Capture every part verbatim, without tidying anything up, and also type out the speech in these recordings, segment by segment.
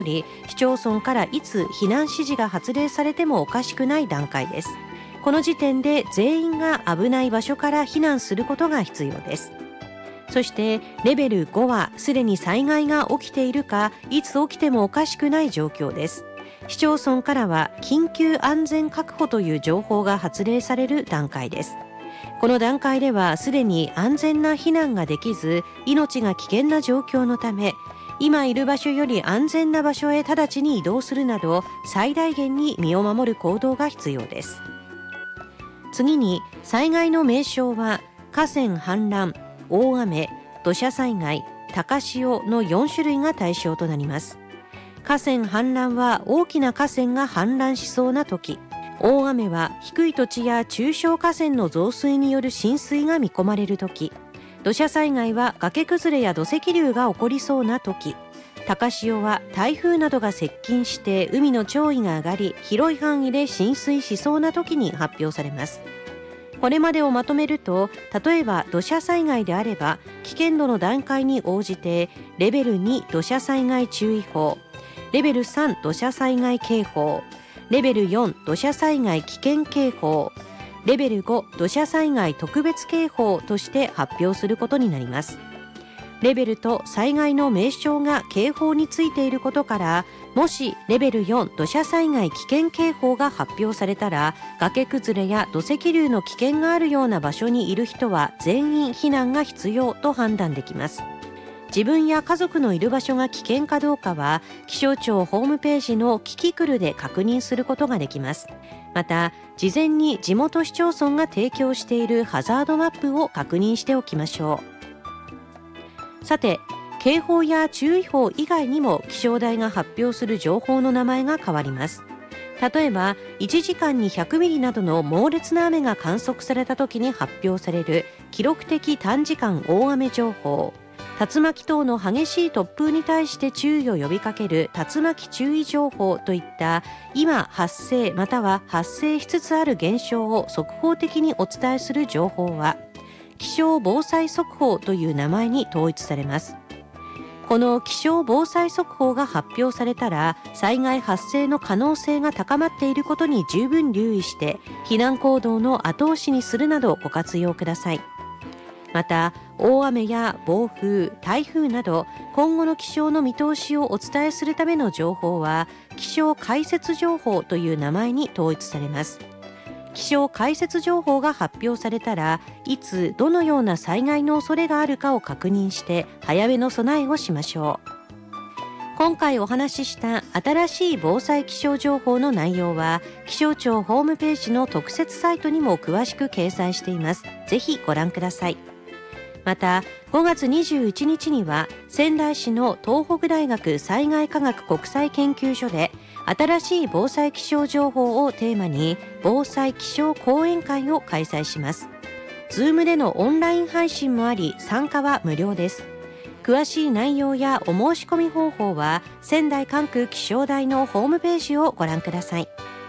り、市町村からいつ避難指示が発令されてもおかしくない段階です。この時点で全員が危ない場所から避難することが必要です。そしてレベルごはすでに災害が起きているか、いつ起きてもおかしくない状況です。市町村からは緊急安全確保という情報が発令される段階です。この段階ではすでに安全な避難ができず、命が危険な状況のため、今いる場所より安全な場所へ直ちに移動するなど、最大限に身を守る行動が必要です。次に、災害の名称は河川氾濫、大雨、土砂災害、高潮のよん種類が対象となります。河川氾濫は大きな河川が氾濫しそうな時、大雨は低い土地や中小河川の増水による浸水が見込まれる時、土砂災害は崖崩れや土石流が起こりそうな時、高潮は台風などが接近して海の潮位が上がり、広い範囲で浸水しそうな時に発表されます。これまでをまとめると、例えば土砂災害であれば、危険度の段階に応じてレベルに土砂災害注意報、レベルさん土砂災害警報、レベルよん土砂災害危険警報、レベルご土砂災害特別警報として発表することになります。レベルと災害の名称が警報についていることから、もしレベルよん土砂災害危険警報が発表されたら、崖崩れや土石流の危険があるような場所にいる人は全員避難が必要と判断できます。自分や家族のいる場所が危険かどうかは、気象庁ホームページのキキクルで確認することができます。また、事前に地元市町村が提供しているハザードマップを確認しておきましょう。さて、警報や注意報以外にも気象台が発表する情報の名前が変わります。例えば、いちじかんにひゃくミリなどの猛烈な雨が観測された時に発表される記録的短時間大雨情報、竜巻等の激しい突風に対して注意を呼びかける竜巻注意情報といった今発生または発生しつつある現象を速報的にお伝えする情報は気象防災速報という名前に統一されます。この気象防災速報が発表されたら、災害発生の可能性が高まっていることに十分留意して避難行動の後押しにするなどご活用ください。また、大雨や暴風、台風など今後の気象の見通しをお伝えするための情報は気象解説情報という名前に統一されます。気象解説情報が発表されたら、いつどのような災害の恐れがあるかを確認して早めの備えをしましょう。今回お話しした新しい防災気象情報の内容は気象庁ホームページの特設サイトにも詳しく掲載しています。ぜひご覧ください。また、ごがつにじゅういちにちには仙台市の東北大学災害科学国際研究所で新しい防災気象情報をテーマに防災気象講演会を開催します。Zoom でのオンライン配信もあり、参加は無料です。詳しい内容やお申し込み方法は仙台管区気象台のホームページをご覧ください。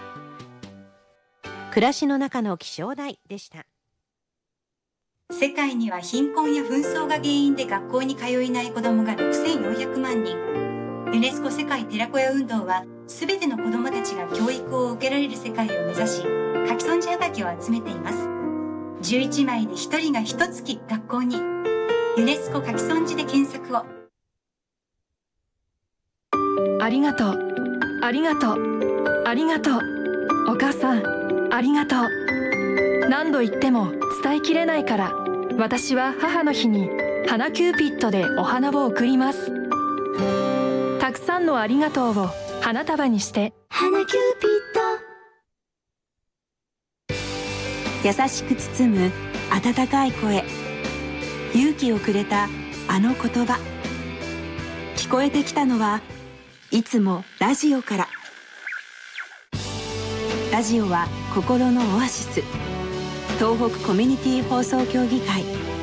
暮らしの中の気象台でした。 世界には貧困や紛争が原因で学校に通えない子どもがろくせんよんひゃくまんにん。ユネスコ世界寺子屋運動は、すべての子どもたちが教育を受けられる世界を目指し、書き損じはがきを集めています。じゅういちまいでひとりがひとつき学校に。ユネスコ書き損じで検索を。 ありがとう、ありがとう、ありがとう。お母さん、ありがとう。何度言っても伝えきれないから、私は母の日に花キューピッドでお花を贈ります。たくさんのありがとうを花束にして。 花キューピッド。優しく包む温かい声、勇気をくれたあの言葉。聞こえてきたのはいつもラジオから。ラジオは心のオアシス。東北コミュニティ放送協議会